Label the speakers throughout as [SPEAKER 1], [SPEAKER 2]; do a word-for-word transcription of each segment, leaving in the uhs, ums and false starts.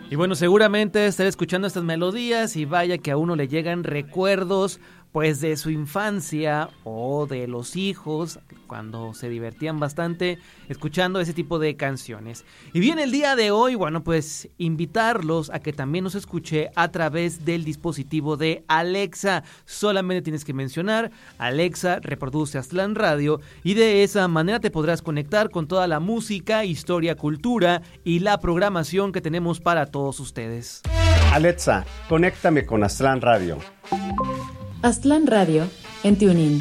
[SPEAKER 1] Y bueno, seguramente estaré escuchando estas melodías y vaya que a uno le llegan recuerdos pues de su infancia o de los hijos cuando se divertían bastante escuchando ese tipo de canciones. Y bien, el día de hoy, bueno, pues invitarlos a que también nos escuche a través del dispositivo de Alexa. Solamente tienes que mencionar Alexa, reproduce Aztlán Radio y de esa manera te podrás conectar con toda la música, historia, cultura y la programación que tenemos para todos ustedes.
[SPEAKER 2] Alexa, conéctame con Aztlán Radio.
[SPEAKER 3] Aztlán Radio en TuneIn.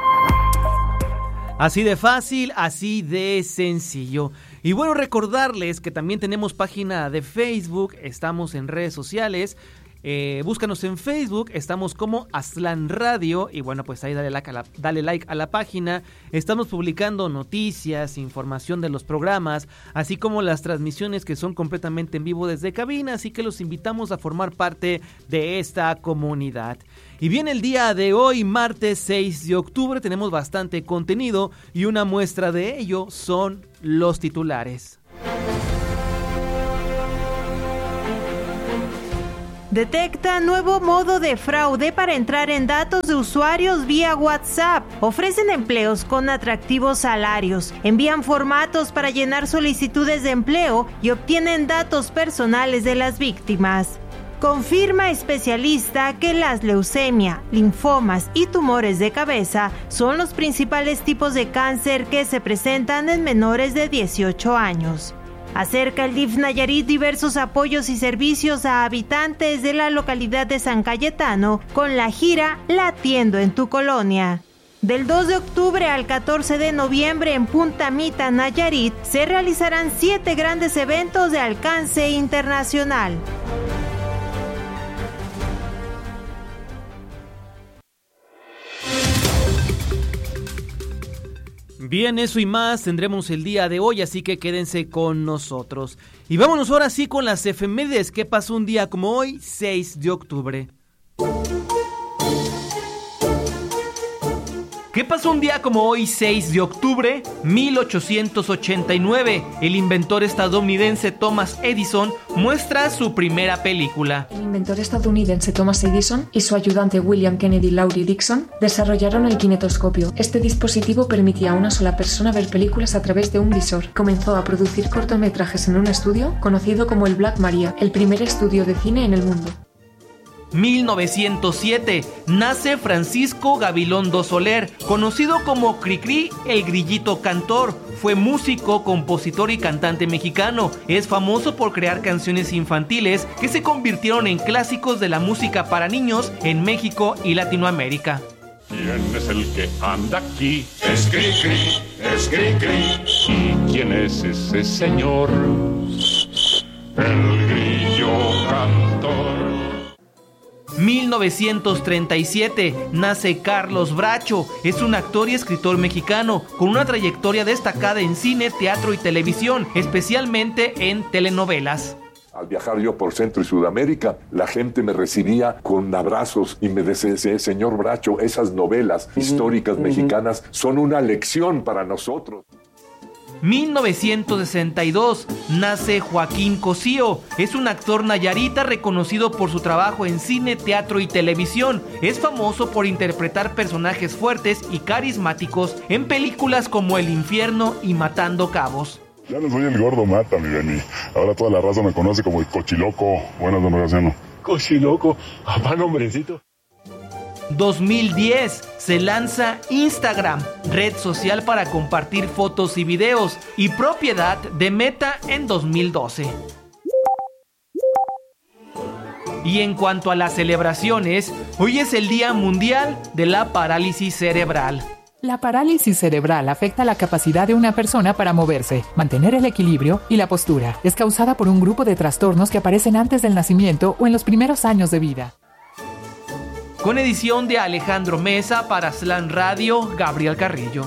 [SPEAKER 1] Así de fácil, así de sencillo. Y bueno, recordarles que también tenemos página de Facebook, estamos en redes sociales. Eh, búscanos en Facebook, estamos como Aztlán Radio y bueno, pues ahí dale like, a la, dale like a la página. Estamos publicando noticias, información de los programas, así como las transmisiones que son completamente en vivo desde cabina, así que los invitamos a formar parte de esta comunidad. Y bien, el día de hoy, martes seis de octubre, tenemos bastante contenido y una muestra de ello son los titulares.
[SPEAKER 4] Detecta nuevo modo de fraude para entrar en datos de usuarios vía WhatsApp. Ofrecen empleos con atractivos salarios. Envían formatos para llenar solicitudes de empleo y obtienen datos personales de las víctimas. Confirma especialista que las leucemia, linfomas y tumores de cabeza son los principales tipos de cáncer que se presentan en menores de dieciocho años. Acerca el D I F Nayarit diversos apoyos y servicios a habitantes de la localidad de San Cayetano con la gira Latiendo en tu Colonia. Del dos de octubre al catorce de noviembre en Punta Mita, Nayarit, se realizarán siete grandes eventos de alcance internacional.
[SPEAKER 1] Bien, eso y más tendremos el día de hoy, así que quédense con nosotros. Y vámonos ahora sí con las efemérides. ¿Qué pasó un día como hoy, seis de octubre? ¿Qué pasó un día como hoy, seis de octubre? mil ochocientos ochenta y nueve. El inventor estadounidense Thomas Edison muestra su primera película.
[SPEAKER 5] El inventor estadounidense Thomas Edison y su ayudante William Kennedy Laurie Dixon desarrollaron el kinetoscopio. Este dispositivo permitía a una sola persona ver películas a través de un visor. Comenzó a producir cortometrajes en un estudio conocido como el Black Maria, el primer estudio de cine en el mundo.
[SPEAKER 1] mil novecientos siete. Nace Francisco Gabilondo Soler, conocido como Cricri, el grillito cantor. Fue músico, compositor y cantante mexicano. Es famoso por crear canciones infantiles que se convirtieron en clásicos de la música para niños en México y Latinoamérica.
[SPEAKER 6] ¿Quién es el que anda aquí? Es Cricri, es Cricri. ¿Y quién es ese señor? El grillo cantor.
[SPEAKER 1] mil novecientos treinta y siete. Nace Carlos Bracho. Es un actor y escritor mexicano con una trayectoria destacada en cine, teatro y televisión, especialmente en telenovelas.
[SPEAKER 7] Al viajar yo por Centro y Sudamérica, la gente me recibía con abrazos y me decía, señor Bracho, esas novelas uh-huh, históricas uh-huh. mexicanas son una lección para nosotros.
[SPEAKER 1] mil novecientos sesenta y dos. Nace Joaquín Cosío. Es un actor nayarita reconocido por su trabajo en cine, teatro y televisión. Es famoso por interpretar personajes fuertes y carismáticos en películas como El Infierno y Matando Cabos.
[SPEAKER 8] Ya no soy el gordo mata, mi Benny. Ahora toda la raza me conoce como el cochiloco. Buenas, don Graciano.
[SPEAKER 9] Cochiloco, papá, nombrecito.
[SPEAKER 1] dos mil diez. Se lanza Instagram, red social para compartir fotos y videos, y propiedad de Meta en dos mil doce. Y en cuanto a las celebraciones, hoy es el Día Mundial de la Parálisis Cerebral.
[SPEAKER 10] La parálisis cerebral afecta la capacidad de una persona para moverse, mantener el equilibrio y la postura. Es causada por un grupo de trastornos que aparecen antes del nacimiento o en los primeros años de vida.
[SPEAKER 1] Con edición de Alejandro Mesa para Aztlán Radio, Gabriel Carrillo.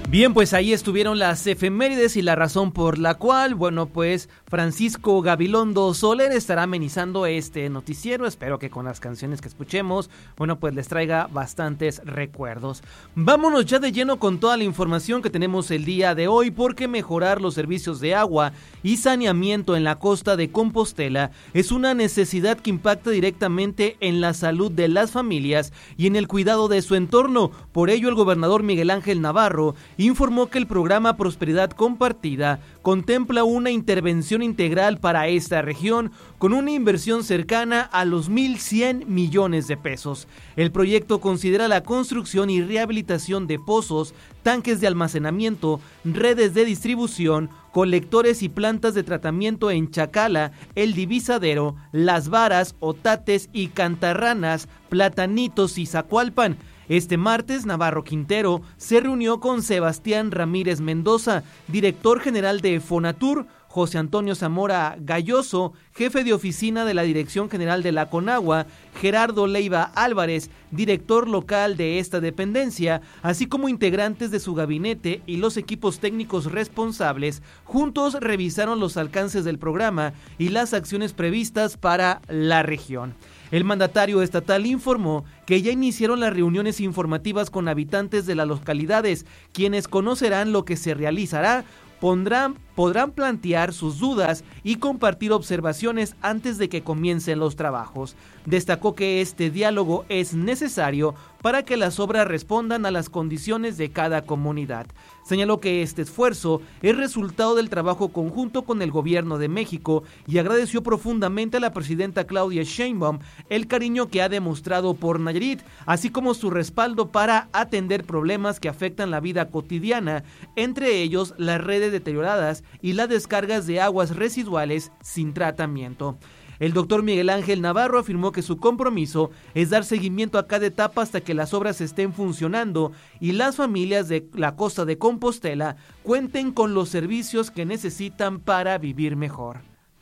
[SPEAKER 1] Bien, pues ahí estuvieron las efemérides y la razón por la cual, bueno, pues Francisco Gabilondo Soler estará amenizando este noticiero. Espero que con las canciones que escuchemos, bueno, pues les traiga bastantes recuerdos. Vámonos ya de lleno con toda la información que tenemos el día de hoy, porque mejorar los servicios de agua y saneamiento en la costa de Compostela es una necesidad que impacta directamente en la salud de las familias y en el cuidado de su entorno. Por ello, el gobernador Miguel Ángel Navarro informó que el programa Prosperidad Compartida contempla una intervención integral para esta región con una inversión cercana a los mil cien millones de pesos. El proyecto considera la construcción y rehabilitación de pozos, tanques de almacenamiento, redes de distribución, colectores y plantas de tratamiento en Chacala, El Divisadero, Las Varas, Otates y Cantarranas, Platanitos y Zacualpan. Este martes, Navarro Quintero se reunió con Sebastián Ramírez Mendoza, director general de Fonatur, José Antonio Zamora Galloso, jefe de oficina de la Dirección General de la Conagua, Gerardo Leiva Álvarez, director local de esta dependencia, así como integrantes de su gabinete y los equipos técnicos responsables. Juntos revisaron los alcances del programa y las acciones previstas para la región. El mandatario estatal informó que ya iniciaron las reuniones informativas con habitantes de las localidades, quienes conocerán lo que se realizará, pondrán, podrán plantear sus dudas y compartir observaciones antes de que comiencen los trabajos. Destacó que este diálogo es necesario para que las obras respondan a las condiciones de cada comunidad. Señaló que este esfuerzo es resultado del trabajo conjunto con el gobierno de México y agradeció profundamente a la presidenta Claudia Sheinbaum el cariño que ha demostrado por Nayarit, así como su respaldo para atender problemas que afectan la vida cotidiana, entre ellos las redes deterioradas y las descargas de aguas residuales sin tratamiento. El doctor Miguel Ángel Navarro afirmó que su compromiso es dar seguimiento a cada etapa hasta que las obras estén funcionando y las familias de la costa de Compostela cuenten con los servicios que necesitan para vivir mejor.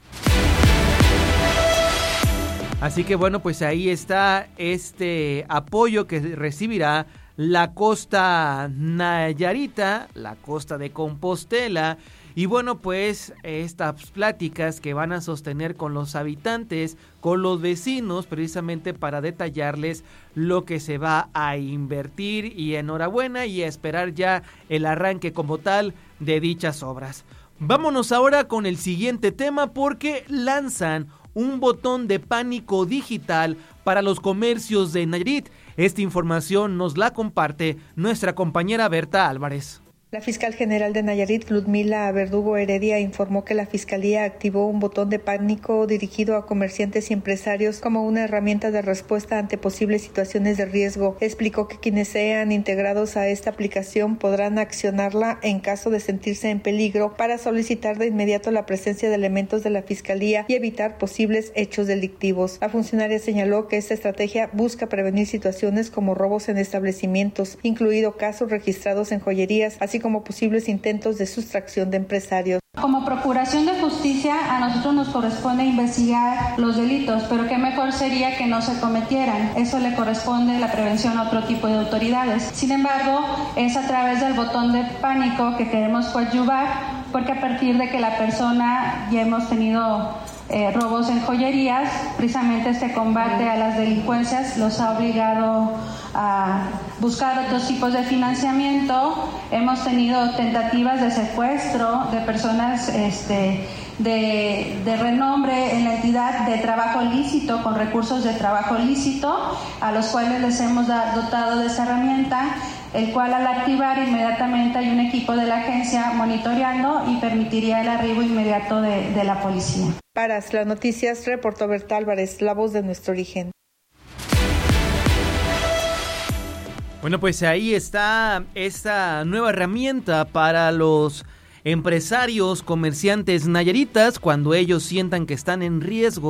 [SPEAKER 1] Así que bueno, pues ahí está este apoyo que recibirá la costa nayarita, la costa de Compostela. Y bueno, pues estas pláticas que van a sostener con los habitantes, con los vecinos, precisamente para detallarles lo que se va a invertir, y enhorabuena y a esperar ya el arranque como tal de dichas obras. Vámonos ahora con el siguiente tema, porque lanzan un botón de pánico digital para los comercios de Nayarit. Esta información nos la comparte nuestra compañera Berta Álvarez.
[SPEAKER 11] La fiscal general de Nayarit, Ludmila Verdugo Heredia, informó que la Fiscalía activó un botón de pánico dirigido a comerciantes y empresarios como una herramienta de respuesta ante posibles situaciones de riesgo. Explicó que quienes sean integrados a esta aplicación podrán accionarla en caso de sentirse en peligro para solicitar de inmediato la presencia de elementos de la Fiscalía y evitar posibles hechos delictivos. La funcionaria señaló que esta estrategia busca prevenir situaciones como robos en establecimientos, incluido casos registrados en joyerías, así como posibles intentos de sustracción de empresarios.
[SPEAKER 12] Como Procuración de Justicia, a nosotros nos corresponde investigar los delitos, pero qué mejor sería que no se cometieran. Eso le corresponde la prevención a otro tipo de autoridades. Sin embargo, es a través del botón de pánico que queremos coadyuvar, porque a partir de que la persona ya hemos tenido eh, robos en joyerías, precisamente este combate a las delincuencias los ha obligado a buscar otros tipos de financiamiento. Hemos tenido tentativas de secuestro de personas este, de, de renombre en la entidad de trabajo lícito, con recursos de trabajo lícito, a los cuales les hemos da, dotado de esa herramienta, el cual al activar inmediatamente hay un equipo de la agencia monitoreando y permitiría el arribo inmediato de, de la policía.
[SPEAKER 11] Para las noticias, reportó Berta Álvarez, la voz de nuestro origen.
[SPEAKER 1] Bueno, pues ahí está esta nueva herramienta para los empresarios, comerciantes nayaritas, cuando ellos sientan que están en riesgo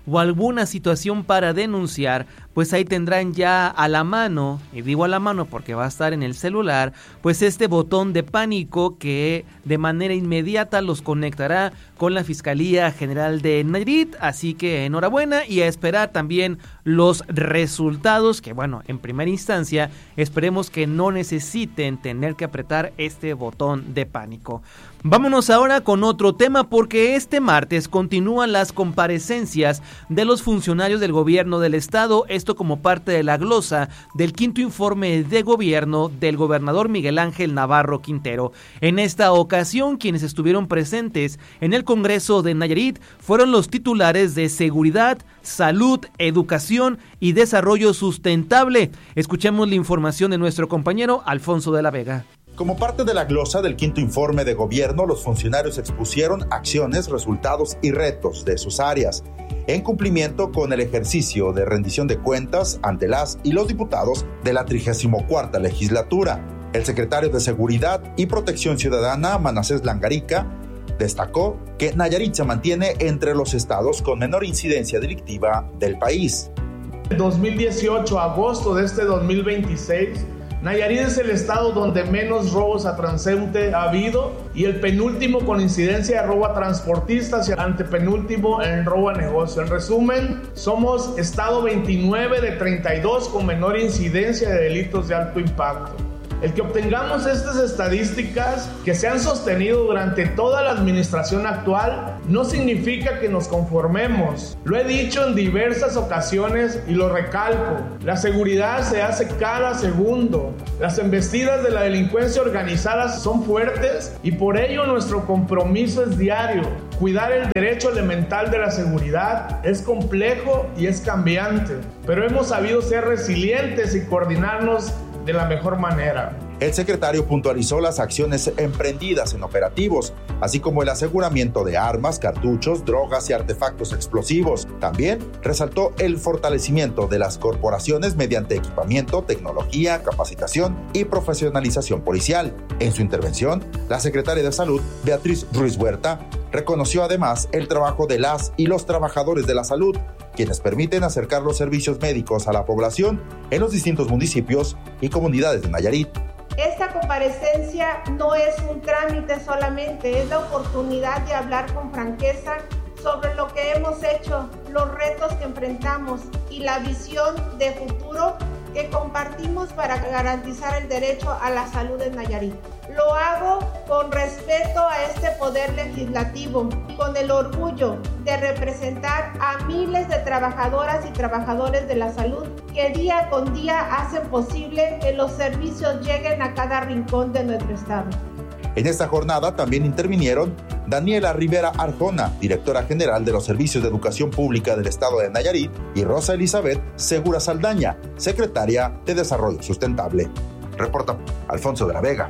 [SPEAKER 1] o alguna situación para denunciar, pues ahí tendrán ya a la mano, y digo a la mano porque va a estar en el celular, pues este botón de pánico que de manera inmediata los conectará con la Fiscalía General de Nayarit. Así que enhorabuena y a esperar también los resultados, que bueno, en primera instancia esperemos que no necesiten tener que apretar este botón de pánico. Vámonos ahora con otro tema, porque este martes continúan las comparecencias de los funcionarios del gobierno del estado, esto como parte de la glosa del quinto informe de gobierno del gobernador Miguel Ángel Navarro Quintero. En esta ocasión, quienes estuvieron presentes en el Congreso de Nayarit fueron los titulares de Seguridad, Salud, Educación y Desarrollo Sustentable. Escuchemos la información de nuestro compañero Alfonso de la Vega.
[SPEAKER 13] Como parte de la glosa del quinto informe de gobierno, los funcionarios expusieron acciones, resultados y retos de sus áreas, en cumplimiento con el ejercicio de rendición de cuentas ante las y los diputados de la trigésima cuarta legislatura. El secretario de Seguridad y Protección Ciudadana, Manasés Langarica, destacó que Nayarit se mantiene entre los estados con menor incidencia delictiva del país.
[SPEAKER 14] dos mil dieciocho, agosto de este dos mil veintiséis, Nayarit es el estado donde menos robos a transeúnte ha habido y el penúltimo con incidencia de robo a transportistas y el antepenúltimo en robo a negocio. En resumen, somos estado veintinueve de treinta y dos con menor incidencia de delitos de alto impacto. El que obtengamos estas estadísticas que se han sostenido durante toda la administración actual no significa que nos conformemos. Lo he dicho en diversas ocasiones y lo recalco. La seguridad se hace cada segundo. Las embestidas de la delincuencia organizada son fuertes y por ello nuestro compromiso es diario. Cuidar el derecho elemental de la seguridad es complejo y es cambiante, pero hemos sabido ser resilientes y coordinarnos de la mejor manera.
[SPEAKER 13] El secretario puntualizó las acciones emprendidas en operativos, así como el aseguramiento de armas, cartuchos, drogas y artefactos explosivos. También resaltó el fortalecimiento de las corporaciones mediante equipamiento, tecnología, capacitación y profesionalización policial. En su intervención, la secretaria de Salud, Beatriz Ruiz Huerta, reconoció además el trabajo de las y los trabajadores de la salud, quienes permiten acercar los servicios médicos a la población en los distintos municipios y comunidades de Nayarit.
[SPEAKER 15] Esta comparecencia no es un trámite solamente, es la oportunidad de hablar con franqueza sobre lo que hemos hecho, los retos que enfrentamos y la visión de futuro que compartimos para garantizar el derecho a la salud en Nayarit. Lo hago con respeto a este poder legislativo y con el orgullo de representar a miles de trabajadoras y trabajadores de la salud que día con día hacen posible que los servicios lleguen a cada rincón de nuestro estado.
[SPEAKER 13] En esta jornada también intervinieron Daniela Rivera Arjona, directora general de los Servicios de Educación Pública del Estado de Nayarit, y Rosa Elizabeth Segura Saldaña, secretaria de Desarrollo Sustentable. Reporta Alfonso de la Vega.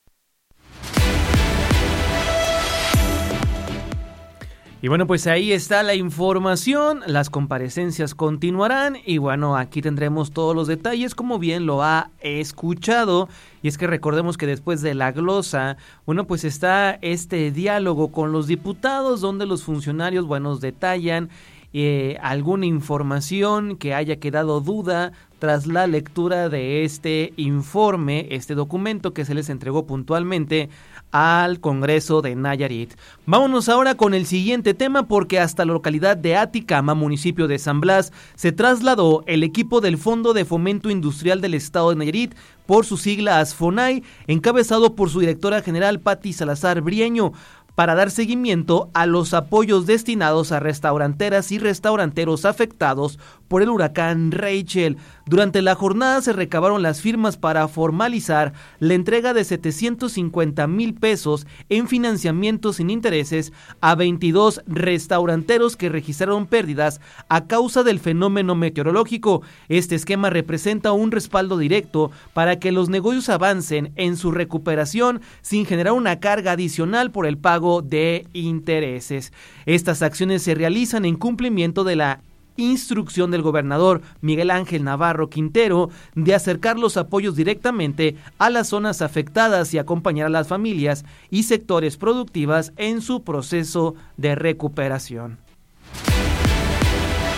[SPEAKER 1] Y bueno, pues ahí está la información, las comparecencias continuarán y bueno, aquí tendremos todos los detalles como bien lo ha escuchado. Y es que recordemos que después de la glosa, bueno, pues está este diálogo con los diputados donde los funcionarios, bueno, detallan eh, alguna información que haya quedado duda tras la lectura de este informe, este documento que se les entregó puntualmente al Congreso de Nayarit. Vámonos ahora con el siguiente tema porque hasta la localidad de Aticama, municipio de San Blas, se trasladó el equipo del Fondo de Fomento Industrial del Estado de Nayarit, por su sigla ASFONAI, encabezado por su directora general Patti Salazar Brieño, para dar seguimiento a los apoyos destinados a restauranteras y restauranteros afectados por el huracán Rachel. Durante la jornada se recabaron las firmas para formalizar la entrega de setecientos cincuenta mil pesos en financiamiento sin intereses a veintidós restauranteros que registraron pérdidas a causa del fenómeno meteorológico. Este esquema representa un respaldo directo para que los negocios avancen en su recuperación sin generar una carga adicional por el pago de intereses. Estas acciones se realizan en cumplimiento de la instrucción del gobernador Miguel Ángel Navarro Quintero de acercar los apoyos directamente a las zonas afectadas y acompañar a las familias y sectores productivas en su proceso de recuperación.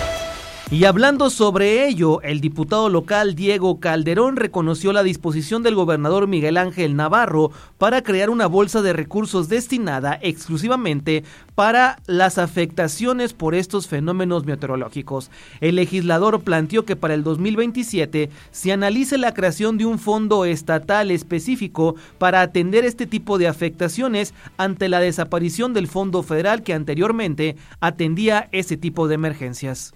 [SPEAKER 1] Y hablando sobre ello, el diputado local Diego Calderón reconoció la disposición del gobernador Miguel Ángel Navarro para crear una bolsa de recursos destinada exclusivamente para las afectaciones por estos fenómenos meteorológicos. El legislador planteó que para el dos mil veintisiete se analice la creación de un fondo estatal específico para atender este tipo de afectaciones ante la desaparición del fondo federal que anteriormente atendía ese tipo de emergencias.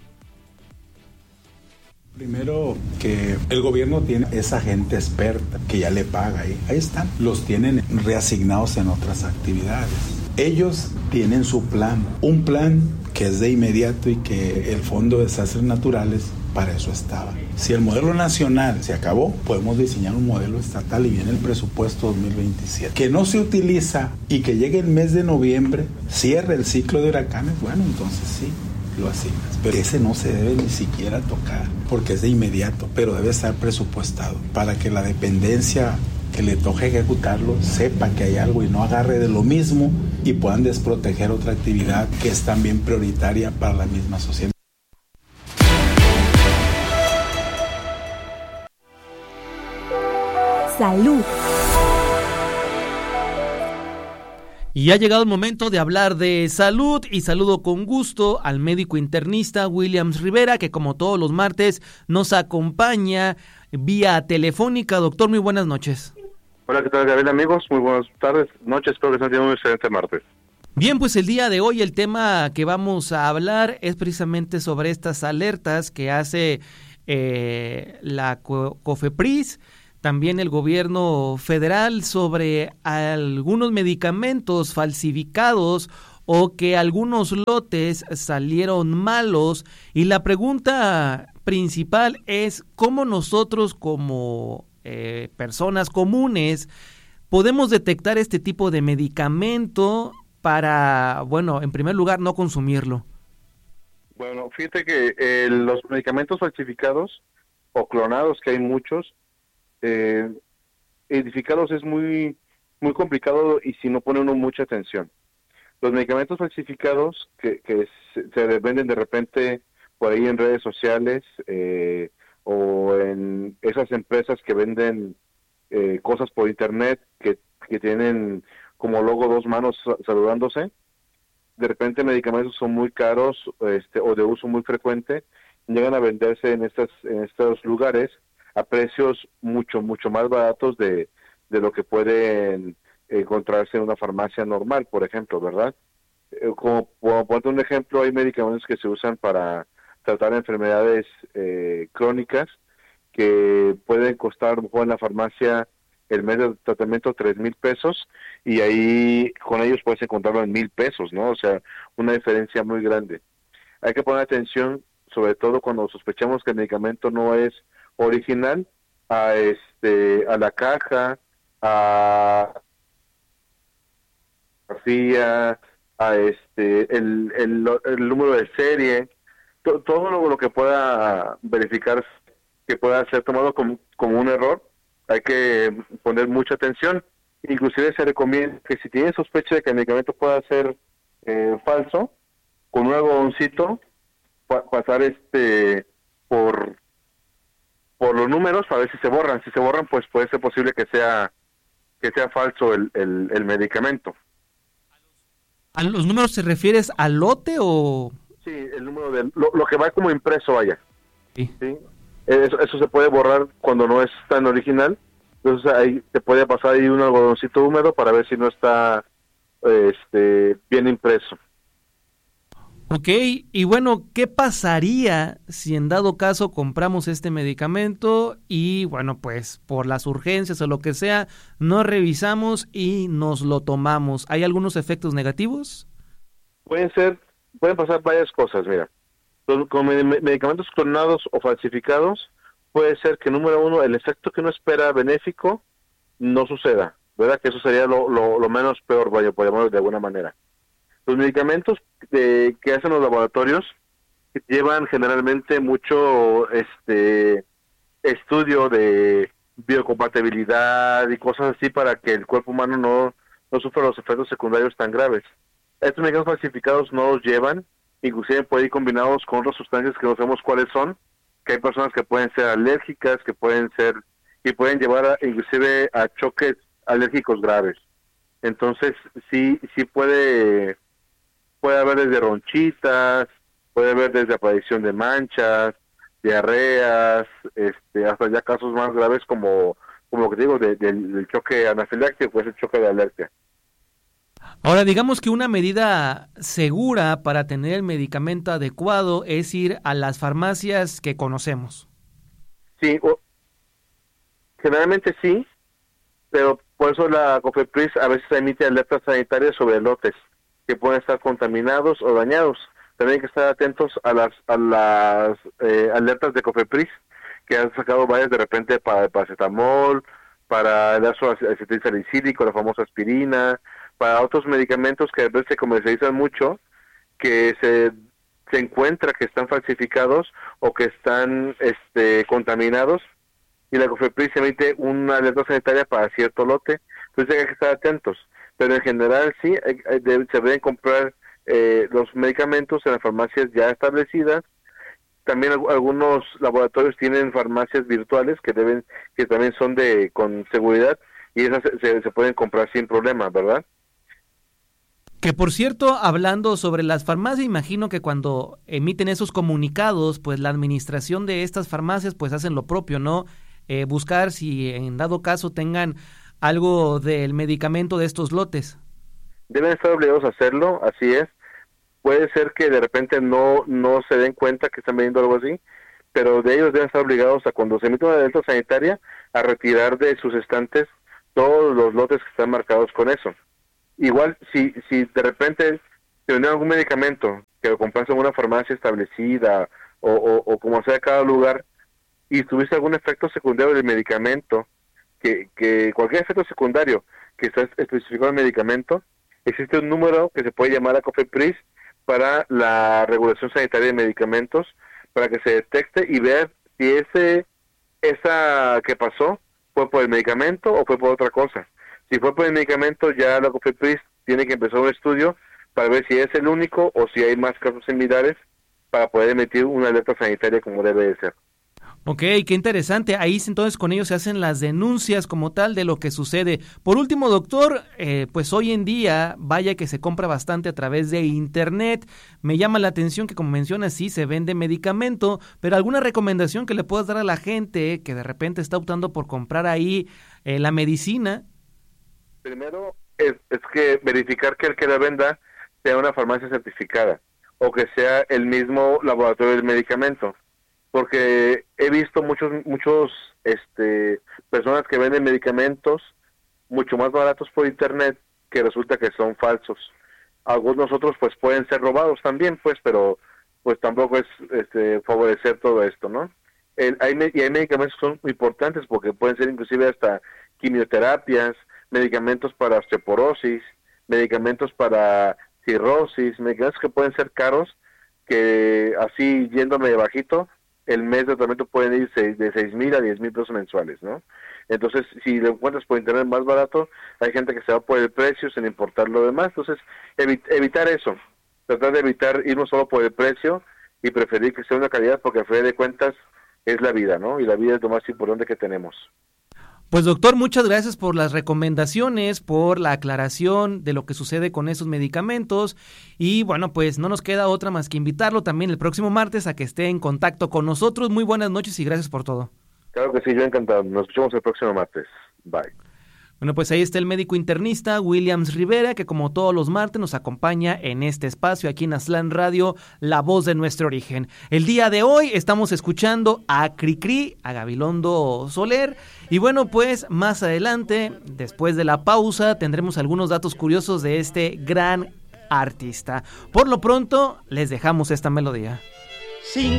[SPEAKER 16] Primero, que el gobierno tiene esa gente experta que ya le paga ahí. Ahí están, los tienen reasignados en otras actividades. Ellos tienen su plan, un plan que es de inmediato y que el Fondo de Desastres Naturales para eso estaba. Si el modelo nacional se acabó, podemos diseñar un modelo estatal y viene el presupuesto dos mil veintisiete. Que no se utiliza y que llegue el mes de noviembre, cierre el ciclo de huracanes, bueno, entonces sí, lo asignas. Pero ese no se debe ni siquiera tocar porque es de inmediato, pero debe estar presupuestado para que la dependencia que le toque ejecutarlo sepa que hay algo y no agarre de lo mismo y puedan desproteger otra actividad que es también prioritaria para la misma sociedad.
[SPEAKER 17] Salud.
[SPEAKER 1] Y ha llegado el momento de hablar de salud y saludo con gusto al médico internista Williams Rivera, que como todos los martes nos acompaña vía telefónica. Doctor, muy buenas noches.
[SPEAKER 18] Hola, ¿qué tal, Gabriel, amigos? Muy buenas tardes, noches, espero que estén teniendo un excelente martes.
[SPEAKER 1] Bien, pues el día de hoy el tema que vamos a hablar es precisamente sobre estas alertas que hace eh, la COFEPRIS, también el gobierno federal, sobre algunos medicamentos falsificados o que algunos lotes salieron malos. Y la pregunta principal es cómo nosotros como eh, personas comunes podemos detectar este tipo de medicamento para, bueno, en primer lugar, no consumirlo.
[SPEAKER 18] Bueno, fíjate que eh, los medicamentos falsificados o clonados, que hay muchos, Eh, identificarlos es muy muy complicado y si no pone uno mucha atención. Los medicamentos falsificados que, que se, se venden de repente por ahí en redes sociales eh, o en esas empresas que venden eh, cosas por internet que, que tienen como logo dos manos saludándose, de repente medicamentos son muy caros este, o de uso muy frecuente, llegan a venderse en estas en estos lugares a precios mucho, mucho más baratos de, de lo que pueden encontrarse en una farmacia normal, por ejemplo, ¿verdad? Eh, como, como ponte un ejemplo, hay medicamentos que se usan para tratar enfermedades eh, crónicas que pueden costar, a lo mejor en la farmacia, el mes de tratamiento tres mil pesos y ahí con ellos puedes encontrarlo en mil pesos, ¿no? O sea, una diferencia muy grande. Hay que poner atención, sobre todo cuando sospechamos que el medicamento no es original, a este a la caja, a a este el, el, el número de serie, to, todo lo, lo que pueda verificar que pueda ser tomado como, como un error, hay que poner mucha atención. Inclusive se recomienda que si tiene sospecha de que el medicamento pueda ser eh, falso, con un algodoncito pa- pasar este por por los números para ver si se borran. Si se borran, pues puede ser posible que sea que sea falso el, el, el medicamento.
[SPEAKER 1] ¿A los números se refieres al lote o...?
[SPEAKER 18] Sí, el número de lo, lo que va como impreso, vaya.
[SPEAKER 1] Sí.
[SPEAKER 18] ¿Sí? Eso, eso se puede borrar cuando no es tan original. Entonces ahí te puede pasar ahí un algodoncito húmedo para ver si no está este bien impreso.
[SPEAKER 1] Ok, y bueno, ¿qué pasaría si en dado caso compramos este medicamento y bueno, pues por las urgencias o lo que sea, no revisamos y nos lo tomamos? ¿Hay algunos efectos negativos?
[SPEAKER 18] Pueden ser, pueden pasar varias cosas, mira. Con, con medicamentos clonados o falsificados, puede ser que, número uno, el efecto que uno espera benéfico no suceda, ¿verdad? Que eso sería lo, lo, lo menos peor, vaya, por llamarlo de alguna manera. Los medicamentos de, que hacen los laboratorios llevan generalmente mucho este estudio de biocompatibilidad y cosas así para que el cuerpo humano no, no sufra los efectos secundarios tan graves. Estos medicamentos falsificados no los llevan inclusive puede ir combinados con otras sustancias que no sabemos cuáles son, que hay personas que pueden ser alérgicas, que pueden ser, y pueden llevar a, inclusive a choques alérgicos graves. Entonces, sí, sí puede, puede haber desde ronchitas, puede haber desde aparición de manchas, diarreas, este, hasta ya casos más graves como, como lo que digo, de, de, del choque anafiláctico, pues el choque de alergia.
[SPEAKER 1] Ahora, digamos que una medida segura para tener el medicamento adecuado es ir a las farmacias que conocemos.
[SPEAKER 18] Sí, o, generalmente sí, pero por eso la COFEPRIS a veces emite alertas sanitarias sobre lotes que pueden estar contaminados o dañados. También hay que estar atentos a las a las eh, alertas de COFEPRIS, que han sacado varias de repente para el paracetamol, para el ácido acetilsalicílico, la famosa aspirina, para otros medicamentos que a veces se comercializan mucho, que se, se encuentra que están falsificados o que están este, contaminados, y la COFEPRIS emite una alerta sanitaria para cierto lote. Entonces hay que estar atentos. Pero en general sí, hay, hay, se deben comprar eh, los medicamentos en las farmacias ya establecidas. También algunos laboratorios tienen farmacias virtuales que deben que también son de con seguridad, y esas se, se, se pueden comprar sin problema, ¿verdad?
[SPEAKER 1] Que por cierto, hablando sobre las farmacias, imagino que cuando emiten esos comunicados, pues la administración de estas farmacias pues hacen lo propio, ¿no? Eh, buscar si en dado caso tengan algo del medicamento de estos lotes.
[SPEAKER 18] Deben estar obligados a hacerlo, así es. Puede ser que de repente no no se den cuenta que están vendiendo algo así, pero de ellos deben estar obligados a, cuando se emite una alerta sanitaria, a retirar de sus estantes todos los lotes que están marcados con eso. Igual, si si de repente te vendió algún medicamento que lo compraste en una farmacia establecida o, o, o como sea cada lugar, y tuviste algún efecto secundario del medicamento, que, que cualquier efecto secundario que está especificado en el medicamento, existe un número que se puede llamar a COFEPRIS para la regulación sanitaria de medicamentos, para que se detecte y ver si ese esa que pasó fue por el medicamento o fue por otra cosa. Si fue por el medicamento, ya la COFEPRIS tiene que empezar un estudio para ver si es el único o si hay más casos similares, para poder emitir una alerta sanitaria como debe de ser.
[SPEAKER 1] Ok, qué interesante. Ahí entonces con ellos se hacen las denuncias como tal de lo que sucede. Por último, doctor, eh, pues hoy en día, vaya que se compra bastante a través de internet. Me llama la atención que, como mencionas, sí se vende medicamento, pero ¿alguna recomendación que le puedas dar a la gente que de repente está optando por comprar ahí eh, la medicina?
[SPEAKER 18] Primero es, es que verificar que el que la venda sea una farmacia certificada o que sea el mismo laboratorio del medicamento. Porque he visto muchos muchos este personas que venden medicamentos mucho más baratos por internet, que resulta que son falsos. Algunos otros pues pueden ser robados también, pues, pero pues tampoco es este favorecer todo esto, ¿no? El, hay, y hay medicamentos que son muy importantes porque pueden ser inclusive hasta quimioterapias, medicamentos para osteoporosis, medicamentos para cirrosis, medicamentos que pueden ser caros, que así yéndome de bajito, el mes de tratamiento pueden ir de seis mil a diez mil pesos mensuales, ¿no? Entonces, si lo encuentras por internet más barato, hay gente que se va por el precio sin importar lo demás. Entonces, evi- evitar eso, tratar de evitar irnos solo por el precio y preferir que sea una calidad, porque al final de cuentas es la vida, ¿no? Y la vida es lo más importante que tenemos.
[SPEAKER 1] Pues doctor, muchas gracias por las recomendaciones, por la aclaración de lo que sucede con esos medicamentos, y bueno, pues no nos queda otra más que invitarlo también el próximo martes a que esté en contacto con nosotros. Muy buenas noches y gracias por todo.
[SPEAKER 18] Claro que sí, yo encantado. Nos escuchamos el próximo martes. Bye.
[SPEAKER 1] Bueno, pues ahí está el médico internista Williams Rivera, que como todos los martes nos acompaña en este espacio aquí en Aztlán Radio, la voz de nuestro origen. El día de hoy estamos escuchando a Cricri, a Gabilondo Soler, y bueno, pues más adelante, después de la pausa, tendremos algunos datos curiosos de este gran artista. Por lo pronto, les dejamos esta melodía.
[SPEAKER 17] Sin